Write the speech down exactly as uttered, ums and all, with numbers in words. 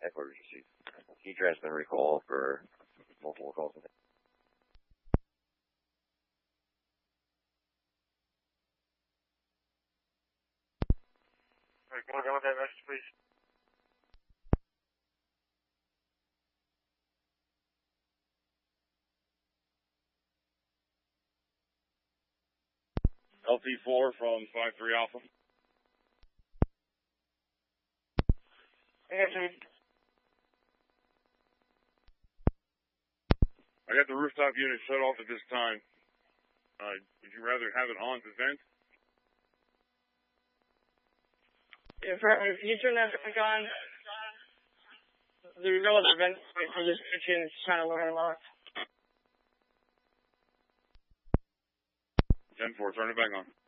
Headquarters received. Key transmitter recall for multiple calls. Alright, can we go with that message, please? L T four from five three Alpha. Answered. I got the rooftop unit shut off at this time. Uh, would you rather have it on to vent? If, if you turn that back on, there's no other vent for this kitchen. It's kind of landlocked. ten four, turn it back on.